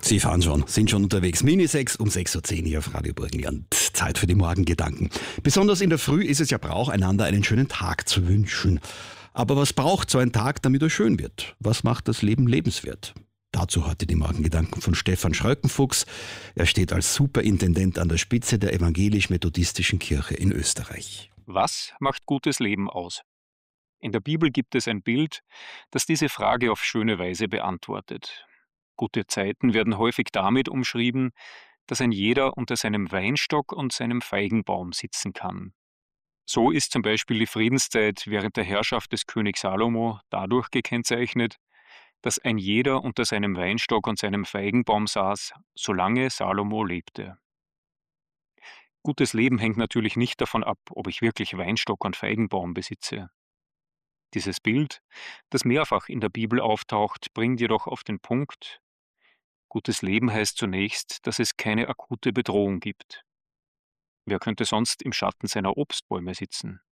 Sie fahren schon, sind schon unterwegs. Mini 6 um 6.10 Uhr hier auf Radio Burgenland. Zeit für die Morgengedanken. Besonders in der Früh ist es ja Brauch, einander einen schönen Tag zu wünschen. Aber was braucht so ein Tag, damit er schön wird? Was macht das Leben lebenswert? Dazu heute die Morgengedanken von Stefan Schröckenfuchs. Er steht als Superintendent an der Spitze der evangelisch-methodistischen Kirche in Österreich. Was macht gutes Leben aus? In der Bibel gibt es ein Bild, das diese Frage auf schöne Weise beantwortet. Gute Zeiten werden häufig damit umschrieben, dass ein jeder unter seinem Weinstock und seinem Feigenbaum sitzen kann. So ist zum Beispiel die Friedenszeit während der Herrschaft des Königs Salomo dadurch gekennzeichnet, dass ein jeder unter seinem Weinstock und seinem Feigenbaum saß, solange Salomo lebte. Gutes Leben hängt natürlich nicht davon ab, ob ich wirklich Weinstock und Feigenbaum besitze. Dieses Bild, das mehrfach in der Bibel auftaucht, bringt jedoch auf den Punkt: Gutes Leben heißt zunächst, dass es keine akute Bedrohung gibt. Wer könnte sonst im Schatten seiner Obstbäume sitzen?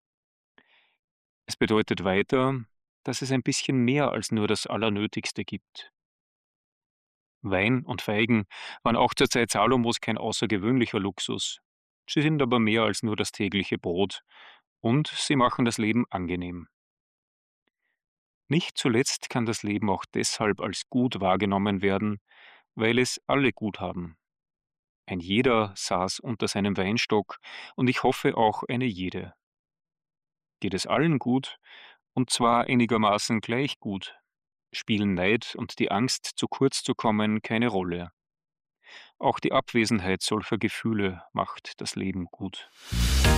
Es bedeutet weiter, dass es ein bisschen mehr als nur das Allernötigste gibt. Wein und Feigen waren auch zur Zeit Salomos kein außergewöhnlicher Luxus. Sie sind aber mehr als nur das tägliche Brot und sie machen das Leben angenehm. Nicht zuletzt kann das Leben auch deshalb als gut wahrgenommen werden, weil es alle gut haben. Ein jeder saß unter seinem Weinstock und ich hoffe auch eine jede. Geht es allen gut, und zwar einigermaßen gleich gut, spielen Neid und die Angst, zu kurz zu kommen, keine Rolle. Auch die Abwesenheit solcher Gefühle macht das Leben gut.